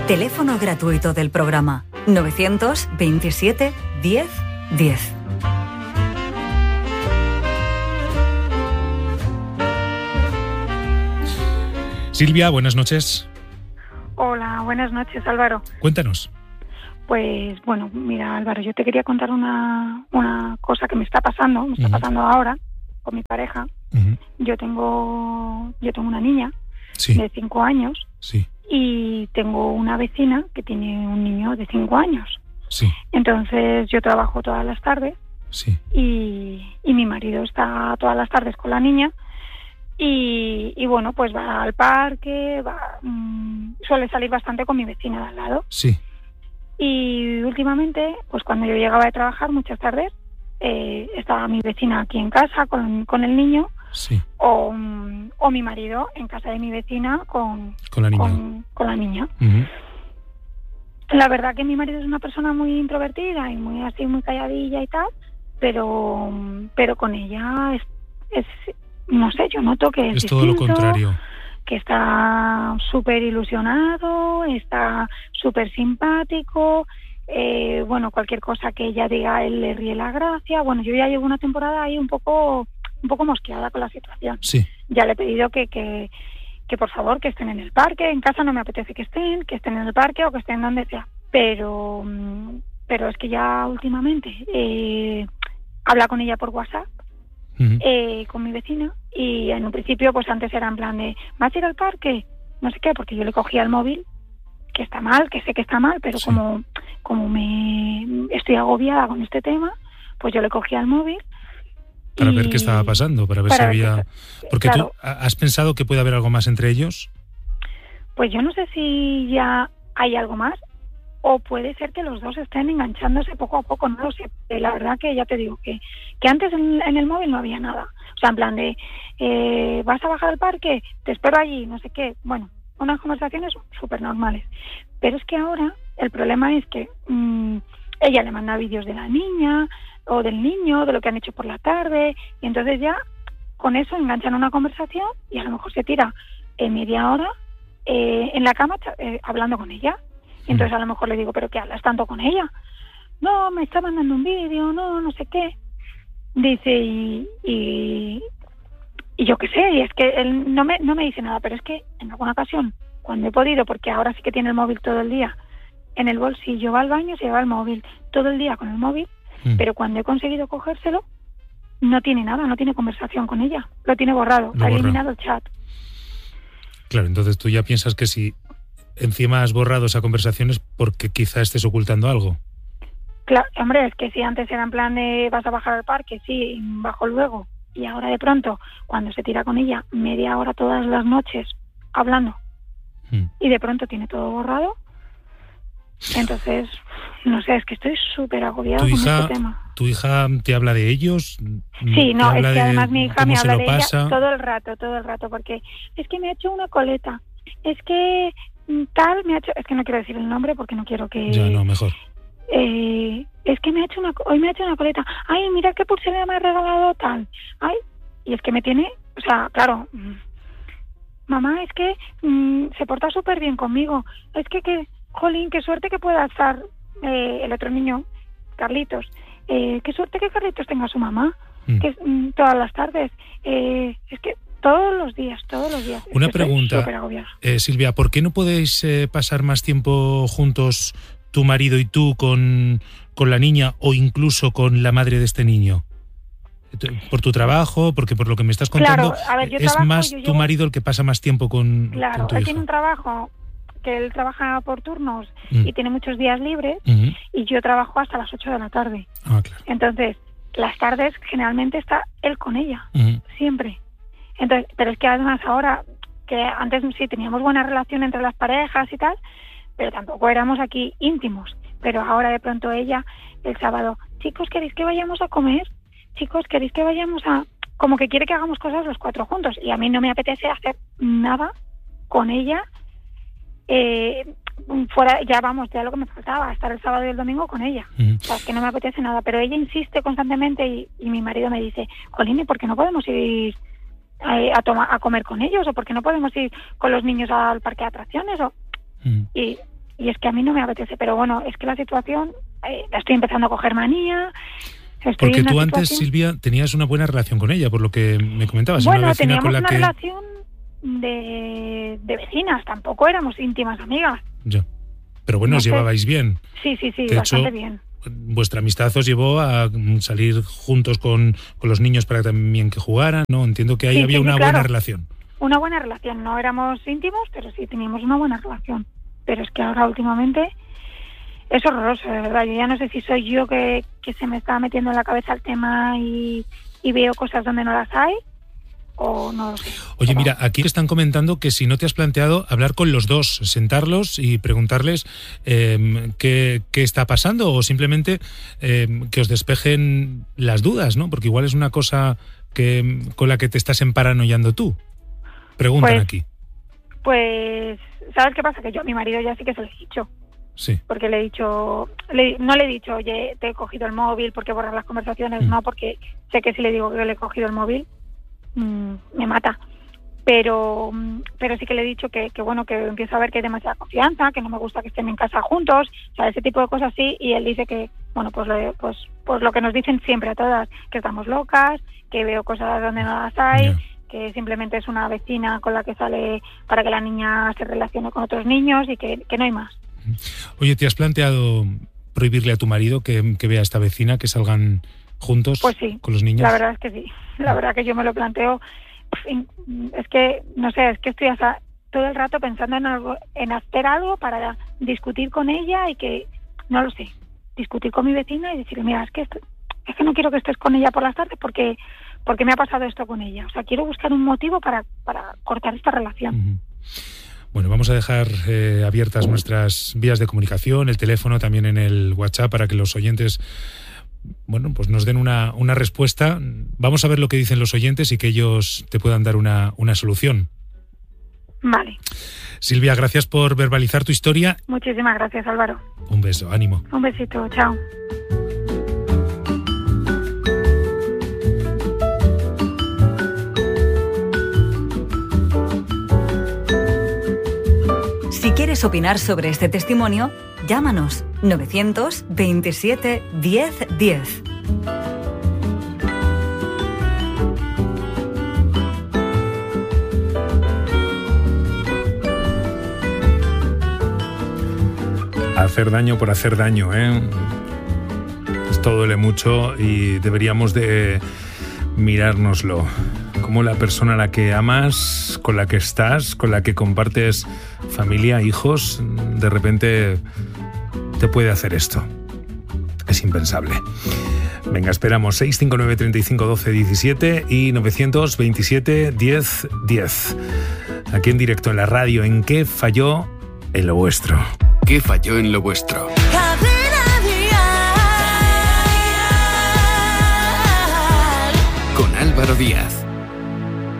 Teléfono gratuito del programa 927 10 10. Silvia, buenas noches. Hola, buenas noches, Álvaro. Cuéntanos. Pues bueno, mira, Álvaro, yo te quería contar una cosa que me está pasando ahora con mi pareja. Uh-huh. Yo tengo una niña de 5 años y tengo una vecina que tiene un niño de 5 años. Sí. Entonces yo trabajo todas las tardes y mi marido está todas las tardes con la niña. Y bueno, pues va al parque, suele salir bastante con mi vecina de al lado. Sí. Y últimamente, pues cuando yo llegaba de trabajar muchas tardes, estaba mi vecina aquí en casa con el niño, o mi marido en casa de mi vecina con la niña. Uh-huh. La verdad que mi marido es una persona muy introvertida y muy calladilla y tal, pero con ella es no sé, yo noto que es todo distinto, lo contrario. Que está súper ilusionado, está súper simpático, bueno, cualquier cosa que ella diga, él le ríe la gracia. Bueno, yo ya llevo una temporada ahí un poco mosqueada con la situación. Sí. Ya le he pedido que por favor que estén en el parque. En casa no me apetece que estén en el parque o que estén donde sea. Pero es que ya últimamente habla con ella por WhatsApp. Uh-huh. Con mi vecina, y en un principio pues antes era en plan de ¿vas a ir al parque? No sé qué, porque yo le cogía el móvil, que está mal, que sé que está mal, pero como me estoy agobiada con este tema, pues yo le cogía el móvil para ver qué estaba pasando, para ver si había... Porque claro, ¿tú has pensado que puede haber algo más entre ellos? Pues yo no sé si ya hay algo más, o puede ser que los dos estén enganchándose poco a poco, no lo sé. La verdad que ya te digo que antes en el móvil no había nada. O sea, en plan de, ¿vas a bajar al parque? Te espero allí, no sé qué. Bueno, unas conversaciones súper normales. Pero es que ahora el problema es que ella le manda vídeos de la niña o del niño, de lo que han hecho por la tarde, y entonces ya con eso enganchan una conversación y a lo mejor se tira media hora en la cama hablando con ella. Entonces a lo mejor le digo, ¿pero qué hablas tanto con ella? No, me está mandando un vídeo, no sé qué. Dice, y yo qué sé, y es que él no me dice nada, pero es que en alguna ocasión, cuando he podido, porque ahora sí que tiene el móvil todo el día en el bolsillo, va al baño, se lleva el móvil todo el día con el móvil, pero cuando he conseguido cogérselo, no tiene nada, no tiene conversación con ella, lo tiene borrado, ha eliminado el chat. Claro, entonces tú ya piensas que si encima has borrado esa conversación es porque quizá estés ocultando algo. Claro, hombre, es que si antes era en plan de vas a bajar al parque, sí, bajo luego, y ahora de pronto, cuando se tira con ella media hora todas las noches hablando, y de pronto tiene todo borrado, entonces, no sé, es que estoy súper agobiada con este tema. ¿Tu hija te habla de ellos? Sí, no, es que además mi hija me habla de ella todo el rato, porque es que me ha hecho una coleta, es que tal me ha hecho, es que no quiero decir el nombre porque no quiero que... Ya, no, mejor. Es que hoy me ha hecho una coleta. Ay, mira qué pulsera me ha regalado tal. Ay, y es que me tiene, o sea, claro, mamá, es que se porta súper bien conmigo. Es que, jolín, qué suerte que pueda estar el otro niño, Carlitos. Qué suerte que Carlitos tenga a su mamá, que todas las tardes. Es que todos los días. Una pregunta, Silvia, ¿por qué no podéis pasar más tiempo juntos, tu marido y tú, con la niña o incluso con la madre de este niño? ¿Por tu trabajo? Porque por lo que me estás contando, claro, a ver, es más tu marido el que pasa más tiempo con tu hija. Claro, él tiene un trabajo que él trabaja por turnos y tiene muchos días libres, y yo trabajo hasta las 8 de la tarde. Ah, claro. Entonces, las tardes generalmente está él con ella, siempre. Entonces, pero es que además ahora, que antes sí teníamos buena relación entre las parejas y tal, pero tampoco éramos aquí íntimos. Pero ahora de pronto ella, el sábado, chicos, ¿queréis que vayamos a comer? Chicos, ¿queréis que vayamos a...? Como que quiere que hagamos cosas los cuatro juntos. Y a mí no me apetece hacer nada con ella. Fuera, ya lo que me faltaba, estar el sábado y el domingo con ella. O sea, es que no me apetece nada. Pero ella insiste constantemente y mi marido me dice, Jolín, ¿y por qué no podemos ir a comer con ellos? ¿O por qué no podemos ir con los niños al parque de atracciones? Y y es que a mí no me apetece, pero bueno, es que la situación, la estoy empezando a coger manía. Porque tú antes, Silvia, tenías una buena relación con ella, por lo que me comentabas. Bueno, una vecina teníamos con la una que... relación de vecinas, tampoco éramos íntimas amigas. Ya. Pero bueno, No os sé. llevabais bien. Sí, De bastante hecho, bien. Vuestra amistad os llevó a salir juntos con los niños para también que jugaran, ¿no? Entiendo que ahí había una buena relación. Una buena relación, no éramos íntimos, pero sí teníamos una buena relación. Pero es que ahora últimamente es horroroso, de verdad. Yo ya no sé si soy yo que se me está metiendo en la cabeza el tema y veo cosas donde no las hay, o no lo sé. Oye, mira, aquí están comentando que si no te has planteado hablar con los dos, sentarlos y preguntarles qué está pasando, o simplemente que os despejen las dudas, ¿no? Porque igual es una cosa con la que te estás emparanoiando tú. Preguntan pues, aquí. Pues, ¿sabes qué pasa? Que yo a mi marido ya sí que se lo he dicho. Sí. Porque le he dicho, no le he dicho, oye, te he cogido el móvil, ¿por qué borrar las conversaciones? No, porque sé que si le digo que le he cogido el móvil, me mata. Pero sí que le he dicho que bueno, que empiezo a ver que hay demasiada confianza, que no me gusta que estén en casa juntos, o sea, ese tipo de cosas sí, y él dice que, bueno, pues lo que nos dicen siempre a todas, que estamos locas, que veo cosas donde no las hay, que simplemente es una vecina con la que sale para que la niña se relacione con otros niños y que no hay más. Oye, ¿te has planteado prohibirle a tu marido que vea a esta vecina, que salgan juntos pues sí, con los niños? La verdad es que sí, la verdad que yo me lo planteo. Es que, no sé, es que estoy hasta todo el rato pensando en hacer algo para discutir con ella y que, no lo sé, discutir con mi vecina y decirle, mira, es que no quiero que estés con ella por las tardes porque me ha pasado esto con ella. O sea, quiero buscar un motivo para cortar esta relación. Uh-huh. Bueno, vamos a dejar abiertas nuestras vías de comunicación, el teléfono, también en el WhatsApp, para que los oyentes, bueno, pues nos den una respuesta. Vamos a ver lo que dicen los oyentes y que ellos te puedan dar una solución. Vale. Silvia, gracias por verbalizar tu historia. Muchísimas gracias, Álvaro. Un beso, ánimo. Un besito, chao. Si quieres opinar sobre este testimonio, llámanos 927 10 10. Hacer daño por hacer daño, ¿eh? Esto duele mucho y deberíamos de mirárnoslo. Como la persona a la que amas, con la que estás, con la que compartes familia, hijos, de repente te puede hacer esto. Es impensable. Venga, esperamos 659 35 12 17 y 927 10 10. Aquí en directo en la radio, ¿en qué falló en lo vuestro? ¿Qué falló en lo vuestro? Con Álvaro Díaz.